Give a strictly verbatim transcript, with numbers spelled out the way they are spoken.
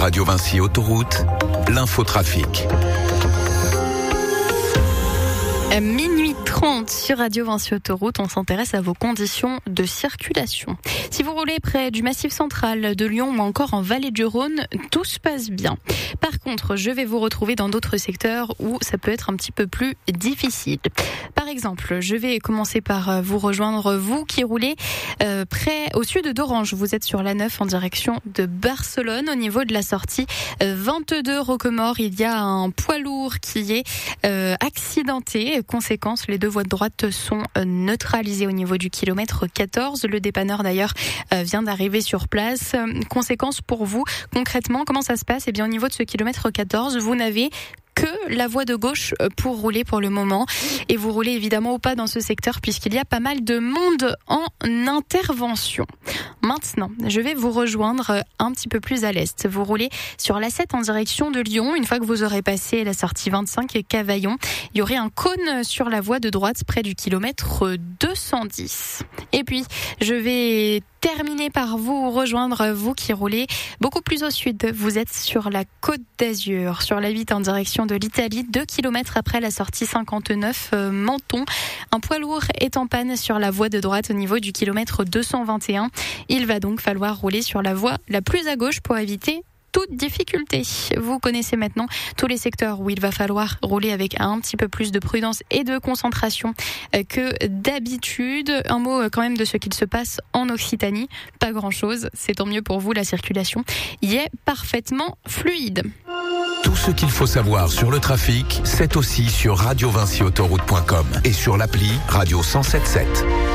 Radio Vinci Autoroute, l'infotrafic. À minuit trente sur Radio Vinci Autoroute, on s'intéresse à vos conditions de circulation. Si vous roulez près du Massif central de Lyon ou encore en Vallée du Rhône, tout se passe bien. Par contre, je vais vous retrouver dans d'autres secteurs où ça peut être un petit peu plus difficile. Par exemple, je vais commencer par vous rejoindre, vous qui roulez euh, près au sud d'Orange. Vous êtes sur l'A neuf en direction de Barcelone. Au niveau de la sortie euh, vingt-deux Roquemort, il y a un poids lourd qui est euh, accidenté. Conséquence, les deux voies de droite sont euh, neutralisées au niveau du kilomètre quatorze. Le dépanneur d'ailleurs euh, vient d'arriver sur place. Conséquence pour vous, concrètement, comment ça se passe ? Eh bien, au niveau de ce kilomètre quatorze, vous n'avez que la voie de gauche pour rouler pour le moment. Et vous roulez évidemment au pas dans ce secteur puisqu'il y a pas mal de monde en intervention. Maintenant, je vais vous rejoindre un petit peu plus à l'est. Vous roulez sur l'A sept en direction de Lyon. Une fois que vous aurez passé la sortie vingt-cinq et Cavaillon, il y aurait un cône sur la voie de droite près du kilomètre deux cent dix. Et puis, je vais terminer par vous rejoindre, vous qui roulez beaucoup plus au sud. Vous êtes sur la Côte d'Azur, sur la huit en direction de l'Italie, deux kilomètres après la sortie cinquante-neuf euh, Menton. Un poids lourd est en panne sur la voie de droite au niveau du kilomètre deux cent vingt et un. Il va donc falloir rouler sur la voie la plus à gauche pour éviter toute difficulté. Vous connaissez maintenant tous les secteurs où il va falloir rouler avec un petit peu plus de prudence et de concentration que d'habitude. Un mot quand même de ce qu'il se passe en Occitanie. Pas grand-chose, c'est tant mieux pour vous, la circulation y est parfaitement fluide. Tout ce qu'il faut savoir sur le trafic, c'est aussi sur radio vinci autoroute point com et sur l'appli Radio cent sept sept.